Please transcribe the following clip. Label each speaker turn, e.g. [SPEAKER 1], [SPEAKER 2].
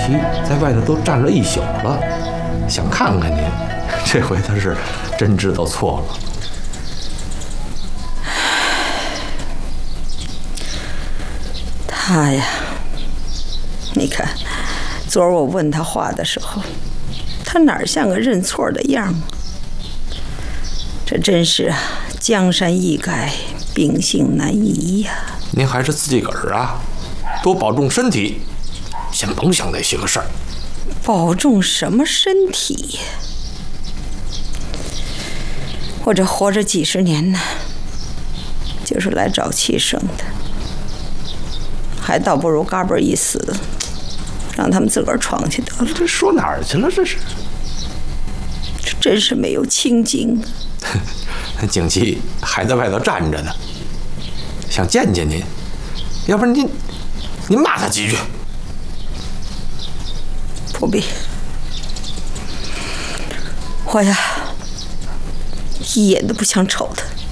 [SPEAKER 1] 琪在外头都站了一宿了，想看看您，这回他是真知道错了。
[SPEAKER 2] 他呀，你看，昨儿我问他话的时候，他哪像个认错的样啊？这真是啊，江山易改，秉性难移呀。
[SPEAKER 1] 您还是自己个儿啊，多保重身体，先甭想那些个事儿。
[SPEAKER 2] 保重什么身体？我这活着几十年呢，就是来找气生的，还倒不如嘎嘣一死，让他们自个儿闯去得了。
[SPEAKER 1] 这说哪儿去了？这是，
[SPEAKER 2] 这真是没有清静啊！
[SPEAKER 1] 景琦还在外头站着呢，想见见您，要不然您骂他几句。
[SPEAKER 2] 不必，我呀，一眼都不想瞅他。